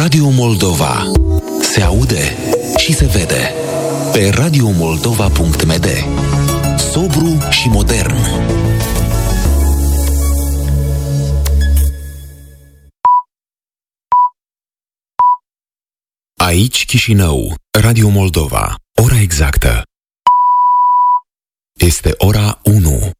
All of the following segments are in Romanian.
Radio Moldova. Se aude și se vede. Pe radiomoldova.md. Sobru și modern. Aici Chișinău, Radio Moldova. Ora exactă este ora 1.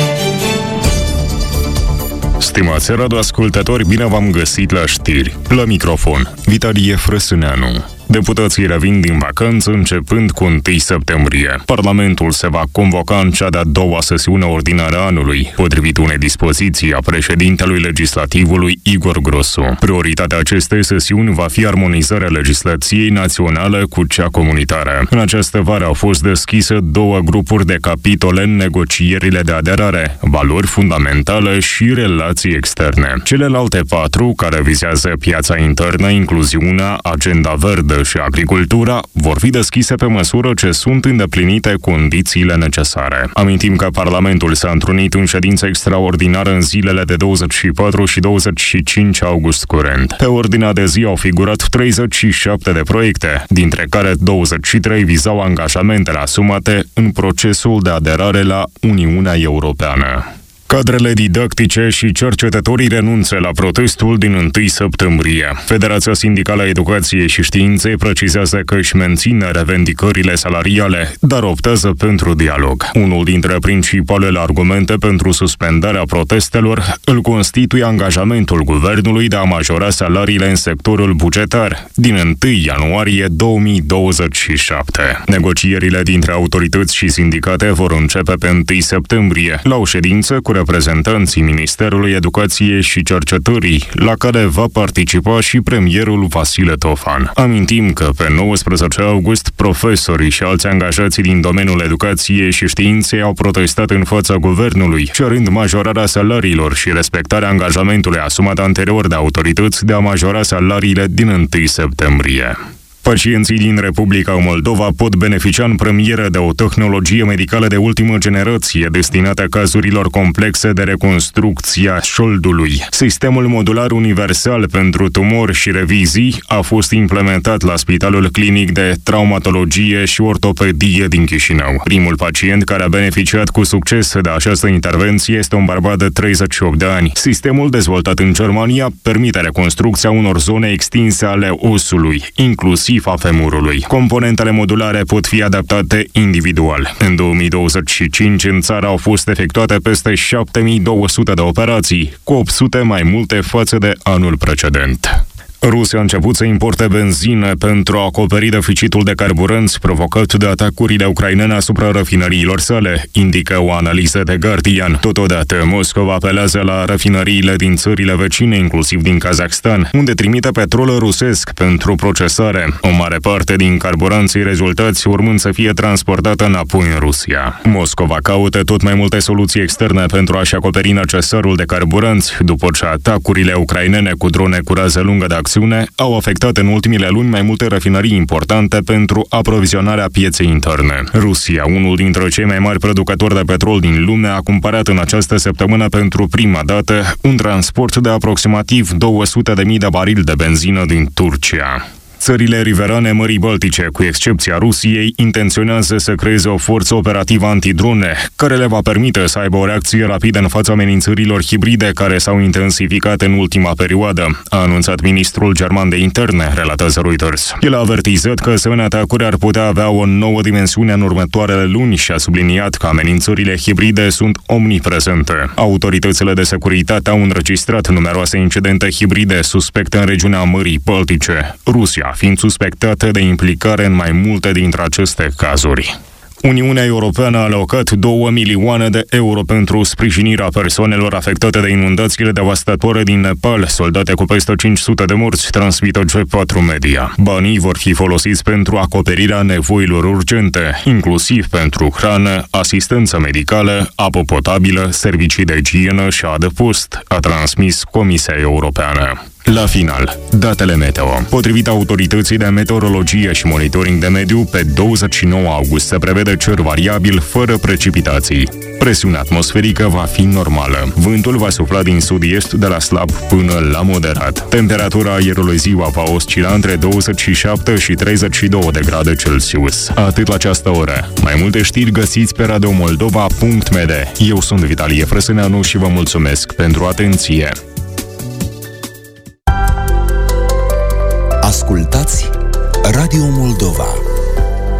Stimați radioascultători, bine v-am găsit la știri. La microfon, Vitalie Frăsâneanu. Deputații revin din vacanță începând cu 1 septembrie. Parlamentul se va convoca în cea de-a doua sesiune ordinară a anului, potrivit unei dispoziții a președintelui legislativului Igor Grosu. Prioritatea acestei sesiuni va fi armonizarea legislației naționale cu cea comunitară. În această vară au fost deschise 2 grupuri de capitole în negocierile de aderare, valori fundamentale și relații externe. Celelalte 4, care vizează piața internă, incluziunea, agenda verde și agricultura, vor fi deschise pe măsură ce sunt îndeplinite condițiile necesare. Amintim că Parlamentul s-a întrunit în ședință extraordinară în zilele de 24 și 25 august curent. Pe ordinea de zi au figurat 37 de proiecte, dintre care 23 vizau angajamentele asumate în procesul de aderare la Uniunea Europeană. Cadrele didactice și cercetătorii renunță la protestul din 1 septembrie. Federația Sindicală a Educației și Științei precizează că își menține revendicările salariale, dar optează pentru dialog. Unul dintre principalele argumente pentru suspendarea protestelor îl constituie angajamentul guvernului de a majora salariile în sectorul bugetar din 1 ianuarie 2027. Negocierile dintre autorități și sindicate vor începe pe 1 septembrie, la o ședință cu reprezentanții Ministerului Educației și Cercetării, la care va participa și premierul Vasile Tofan. Amintim că pe 19 august, profesorii și alți angajați din domeniul educației și științei au protestat în fața guvernului, cerând majorarea salariilor și respectarea angajamentului asumat anterior de autorități de a majora salariile din 1 septembrie. Pacienții din Republica Moldova pot beneficia în premieră de o tehnologie medicală de ultimă generație destinată cazurilor complexe de reconstrucție a șoldului. Sistemul modular universal pentru tumori și revizii a fost implementat la Spitalul Clinic de Traumatologie și Ortopedie din Chișinău. Primul pacient care a beneficiat cu succes de această intervenție este un bărbat de 38 de ani. Sistemul dezvoltat în Germania permite reconstrucția unor zone extinse ale osului, inclusiv a femurului. Componentele modulare pot fi adaptate individual. În 2025 în țară au fost efectuate peste 7200 de operații, cu 800 mai multe față de anul precedent. Rusia a început să importe benzină pentru a acoperi deficitul de carburanți provocat de atacurile ucrainene asupra rafinăriilor sale, indică o analiză de Guardian. Totodată, Moscova apelează la rafinăriile din țările vecine, inclusiv din Kazakhstan, unde trimite petrol rusesc pentru procesare. O mare parte din carburanții rezultați urmând să fie transportată înapoi în Rusia. Moscova caută tot mai multe soluții externe pentru a-și acoperi necesarul de carburanți, după ce atacurile ucrainene cu drone cu rază lungă de acțiune au afectat în ultimile luni mai multe rafinării importante pentru aprovizionarea pieței interne. Rusia, unul dintre cei mai mari producători de petrol din lume, a cumpărat în această săptămână pentru prima dată un transport de aproximativ 200.000 de barili de benzină din Turcia. Țările riverane Mării Baltice, cu excepția Rusiei, intenționează să creeze o forță operativă antidrone, care le va permite să aibă o reacție rapidă în fața amenințărilor hibride care s-au intensificat în ultima perioadă, a anunțat ministrul german de interne, relatează Reuters. El a avertizat că asemenea atacuri ar putea avea o nouă dimensiune în următoarele luni și a subliniat că amenințările hibride sunt omniprezente. Autoritățile de securitate au înregistrat numeroase incidente hibride suspecte în regiunea Mării Baltice. Rusia fiind suspectată de implicare în mai multe dintre aceste cazuri. Uniunea Europeană a alocat 2 milioane de euro pentru sprijinirea persoanelor afectate de inundațiile devastatoare din Nepal, soldate cu peste 500 de morți, transmită G4 Media. Banii vor fi folosiți pentru acoperirea nevoilor urgente, inclusiv pentru hrană, asistență medicală, apă potabilă, servicii de igienă și adăpost, a transmis Comisia Europeană. La final, datele meteo. Potrivit autorității de meteorologie și monitoring de mediu, pe 29 august se prevede cer variabil fără precipitații. Presiunea atmosferică va fi normală. Vântul va sufla din sud-est de la slab până la moderat. Temperatura aerului ziua va oscila între 27 și 32 de grade Celsius. Atât la această oră. Mai multe știri găsiți pe radiomoldova.md. Eu sunt Vitalie Frăsâneanu și vă mulțumesc pentru atenție. Ascultați Radio Moldova.